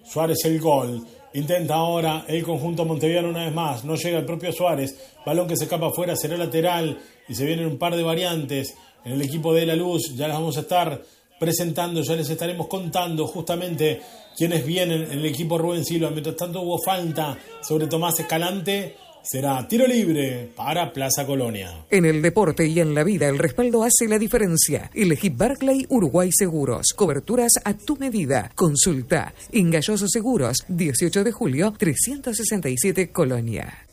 Suárez el gol. Intenta ahora el conjunto montevideano una vez más. No llega el propio Suárez. Balón que se escapa afuera, será lateral. Y se vienen un par de variantes en el equipo de La Luz. Ya las vamos a estar presentando. Ya les estaremos contando justamente quiénes vienen en el equipo Rubén Silva. Mientras tanto hubo falta sobre Tomás Escalante. Será tiro libre para Plaza Colonia. En el deporte y en la vida el respaldo hace la diferencia. Elegí Barclay Uruguay Seguros. Coberturas a tu medida. Consulta. Ingalloso Seguros. 18 de julio, 367 Colonia.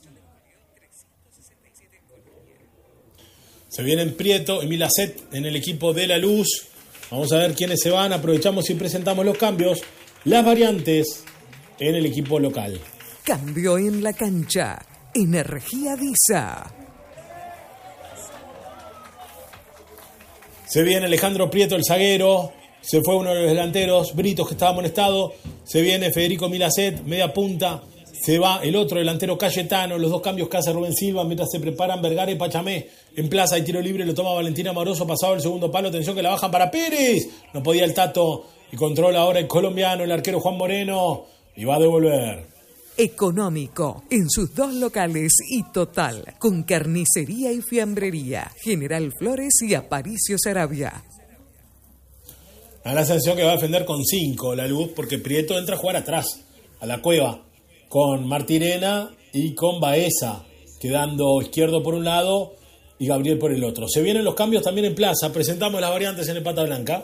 Se vienen Prieto y Milacet en el equipo de La Luz. Vamos a ver quiénes se van. Aprovechamos y presentamos los cambios. Las variantes en el equipo local. Cambio en la cancha. Energía Disa. Se viene Alejandro Prieto, el zaguero. Se fue uno de los delanteros, Britos, que estaba amonestado. Se viene Federico Milacet, media punta. Se va el otro delantero, Cayetano. Los dos cambios que hace Rubén Silva mientras se preparan Vergara y Pachamé. En plaza hay tiro libre, lo toma Valentín Amoroso. Pasado el segundo palo, atención que la bajan para Pérez. No podía el Tato. Y controla ahora el colombiano, el arquero Juan Moreno. Y va a devolver. Económico, en sus dos locales y total, con carnicería y fiambrería, General Flores y Aparicio Sarabia. Da la sensación que va a defender con 5 La Luz, porque Prieto entra a jugar atrás, a la cueva, con Martirena y con Baeza, quedando Izquierdo por un lado y Gabriel por el otro. Se vienen los cambios también en plaza, presentamos las variantes en el Pata Blanca.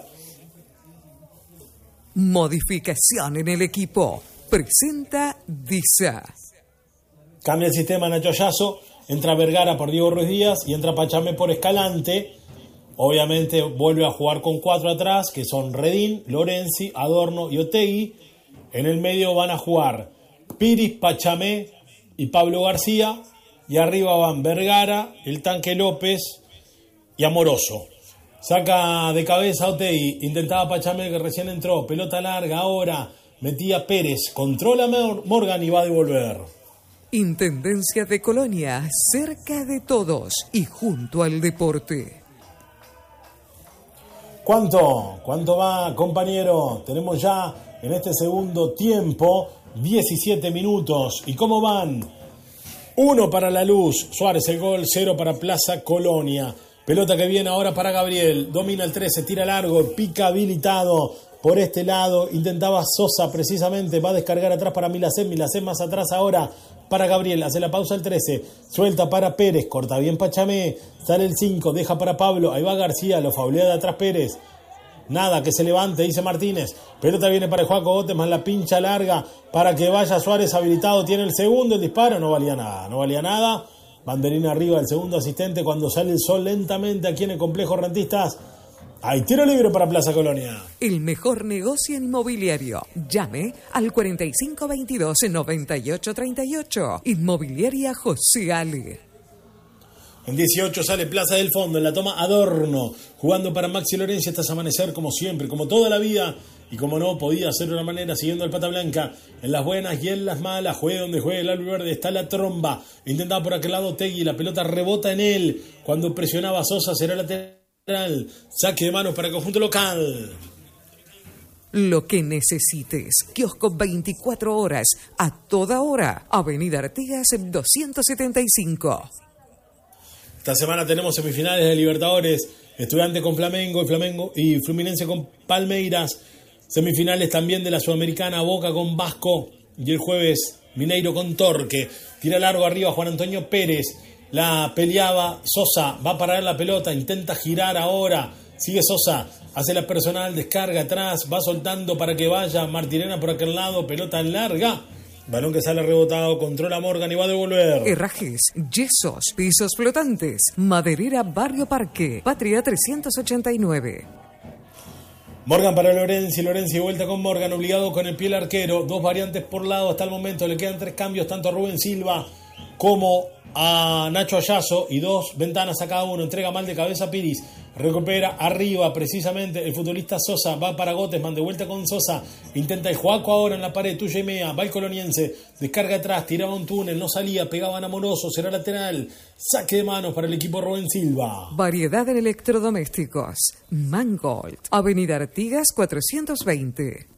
Modificación en el equipo. Presenta Disa. Cambia el sistema Nacho Ayazo, entra Vergara por Diego Ruiz Díaz y entra Pachamé por Escalante. Obviamente vuelve a jugar con 4 atrás, que son Redín, Lorenzi, Adorno y Otegui. En el medio van a jugar Piris, Pachamé y Pablo García. Y arriba van Vergara, el Tanque López y Amoroso. Saca de cabeza Otegui, intentaba Pachamé que recién entró, pelota larga ahora. Metía Pérez, controla Morgan y va a devolver. Intendencia de Colonia, cerca de todos y junto al deporte. ¿Cuánto va, compañero? Tenemos ya en este segundo tiempo 17 minutos. ¿Y cómo van? 1 para La Luz, Suárez el gol, 0 para Plaza Colonia. Pelota que viene ahora para Gabriel, domina el 13, tira largo, pica habilitado. Por este lado, intentaba Sosa precisamente, va a descargar atrás para Milacet más atrás ahora para Gabriel, hace la pausa el 13, suelta para Pérez, corta bien Pachamé, sale el 5, deja para Pablo, ahí va García, lo faulea de atrás Pérez, nada, que se levante, dice Martínez, pelota viene para el Joaco Gómez, más la pincha larga para que vaya Suárez habilitado, tiene el segundo, el disparo, no valía nada, banderina arriba del segundo asistente cuando sale el sol lentamente aquí en el complejo Rentistas. Hay tiro libre para Plaza Colonia. El mejor negocio inmobiliario. Llame al 4522-9838. Inmobiliaria José Ale. En 18 sale Plaza del Fondo, en la toma Adorno, jugando para Maxi Lorenzi hasta amanecer como siempre, como toda la vida. Y como no podía ser de una manera, siguiendo al Pata Blanca, en las buenas y en las malas, juegue donde juegue el albiverde, está la tromba. Intentaba por aquel lado Tegui, la pelota rebota en él. Cuando presionaba a Sosa, será lateral. Saque de manos para el conjunto local. Lo que necesites. Kiosco 24 horas. A toda hora. Avenida Artigas 275. Esta semana tenemos semifinales de Libertadores. Estudiantes con Flamengo y Fluminense con Palmeiras. Semifinales también de la Sudamericana. Boca con Vasco. Y el jueves Mineiro con Torque. Tira largo arriba Juan Antonio Pérez. La peleaba Sosa, va a parar la pelota, intenta girar ahora, sigue Sosa, hace la personal, descarga atrás, va soltando para que vaya Martirena por aquel lado, pelota larga, balón que sale rebotado, controla Morgan y va a devolver. Herrajes, yesos, pisos flotantes, Maderera Barrio Parque, Patria 389. Morgan para Lorenzi vuelta con Morgan, obligado con el pie el arquero, 2 variantes por lado hasta el momento, le quedan 3 cambios tanto a Rubén Silva como a Nacho Ayazo y 2 ventanas a cada uno, entrega mal de cabeza Piris, recupera arriba precisamente el futbolista Sosa, va para Gottesman, de vuelta con Sosa, intenta el Joaco ahora en la pared, tuya y mea, va el coloniense, descarga atrás, tiraba un túnel, no salía, pegaban Amoroso, será lateral, saque de manos para el equipo Rubén Silva. Variedad en electrodomésticos, Mangold, Avenida Artigas 420.